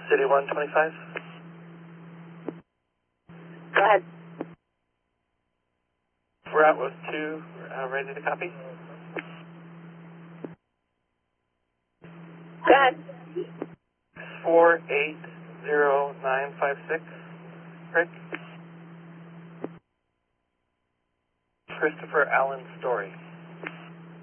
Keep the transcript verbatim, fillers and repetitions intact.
City one twenty-five. Go ahead. Route was two, uh, ready to copy. Go ahead. four eight zero nine five six. Rick. Christopher Allen Story.